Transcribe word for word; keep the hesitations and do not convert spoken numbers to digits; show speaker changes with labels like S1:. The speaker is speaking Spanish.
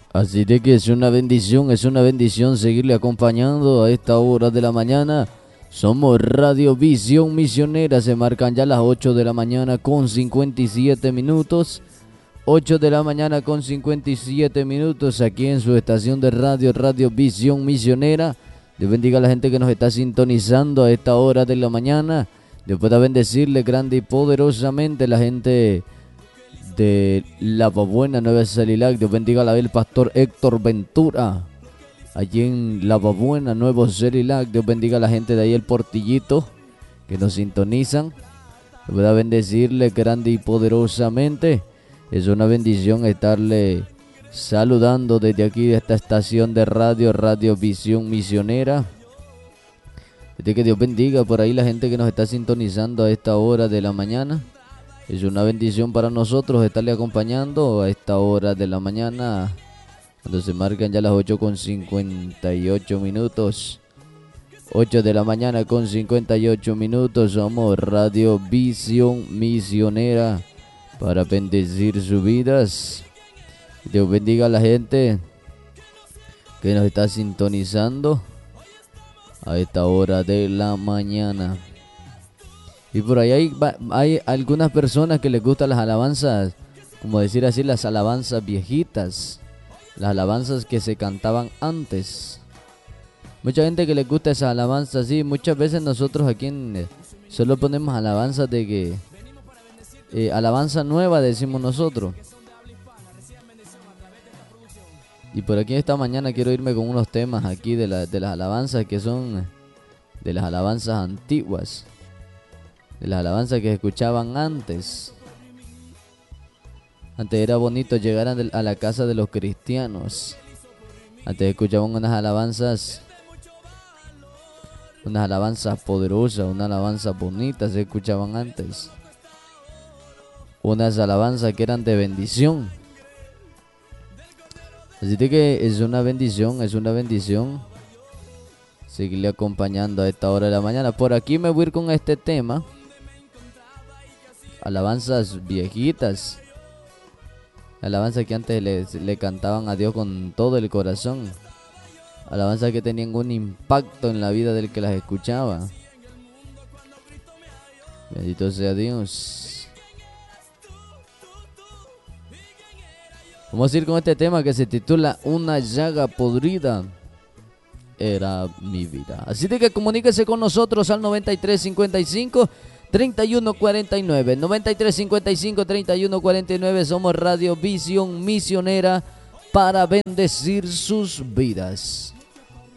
S1: Así de que es una bendición, es una bendición seguirle acompañando a esta hora de la mañana. Somos Radio Visión Misionera, se marcan ya las ocho de la mañana con cincuenta y siete minutos. ocho de la mañana con cincuenta y siete minutos aquí en su estación de radio, Radio Visión Misionera. Dios bendiga a la gente que nos está sintonizando a esta hora de la mañana. Dios pueda bendecirle grande y poderosamente la gente de La Babuena, Nueva Celilac. Dios bendiga a la del pastor Héctor Ventura, allí en La Babuena, Nuevo Celilac. Dios bendiga a la gente de ahí, el Portillito, que nos sintonizan. Dios pueda bendecirle grande y poderosamente. Es una bendición estarle saludando desde aquí, de esta estación de radio, Radio Visión Misionera. Desde que Dios bendiga por ahí la gente que nos está sintonizando a esta hora de la mañana. Es una bendición para nosotros estarle acompañando a esta hora de la mañana, cuando se marcan ya las ocho con cincuenta y ocho minutos. ocho de la mañana con cincuenta y ocho minutos. Somos Radio Visión Misionera para bendecir sus vidas. Dios bendiga a la gente que nos está sintonizando a esta hora de la mañana. Y por ahí hay, hay algunas personas que les gustan las alabanzas, como decir así, las alabanzas viejitas, las alabanzas que se cantaban antes. Mucha gente que les gusta esas alabanzas, sí. Muchas veces nosotros aquí en, eh, solo ponemos alabanzas de que eh, alabanza nueva, decimos nosotros. Y por aquí esta mañana quiero irme con unos temas aquí de, la, de las alabanzas que son de las alabanzas antiguas, de las alabanzas que se escuchaban antes. Antes era bonito llegar a la casa de los cristianos. Antes escuchaban unas alabanzas, unas alabanzas poderosas, unas alabanzas bonitas se escuchaban antes. Unas alabanzas que eran de bendición. Así de que es una bendición, es una bendición seguirle acompañando a esta hora de la mañana. Por aquí me voy a ir con este tema. Alabanzas viejitas. Alabanzas que antes le, le cantaban a Dios con todo el corazón. Alabanzas que tenían un impacto en la vida del que las escuchaba. Bendito sea Dios. Vamos a ir con este tema que se titula Una llaga podrida era mi vida. Así de que comuníquese con nosotros al noventa y tres cincuenta y cinco treinta y uno cuarenta y nueve. noventa y tres cincuenta y cinco treinta y uno cuarenta y nueve. Somos Radio Visión Misionera para bendecir sus vidas.